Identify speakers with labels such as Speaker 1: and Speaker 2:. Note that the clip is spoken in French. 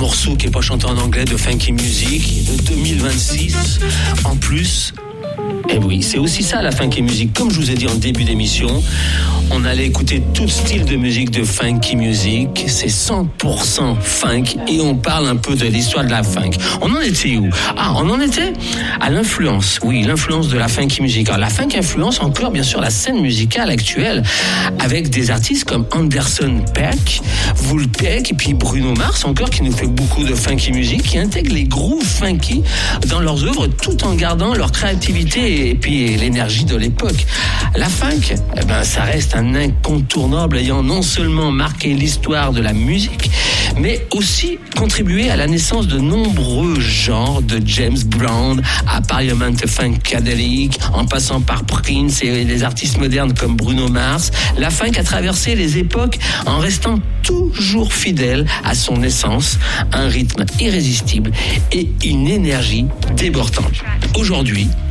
Speaker 1: morceau qui n'est pas chanté en anglais de funky music de 2026. En plus, et oui, c'est aussi ça la funky music. Comme je vous ai dit en début d'émission, on allait écouter tout style de musique de funky music. C'est 100% funk et on parle un peu de l'histoire de la funk. On en était où? On en était à l'influence. Oui, l'influence de la funky music. Alors, la funk influence encore, bien sûr, la scène musicale actuelle avec des artistes comme Anderson .Paak, Vulpeck et puis Bruno Mars encore qui nous fait beaucoup de funky music, qui intègrent les grooves funky dans leurs œuvres tout en gardant leur créativité et puis l'énergie de l'époque. La funk, ça reste un incontournable ayant non seulement marqué l'histoire de la musique, mais aussi contribué à la naissance de nombreux genres, de James Brown à Parliament Funkadelic, en passant par Prince et les artistes modernes comme Bruno Mars. La funk a traversé les époques en restant toujours fidèle à son essence, un rythme irrésistible et une énergie débordante. Aujourd'hui,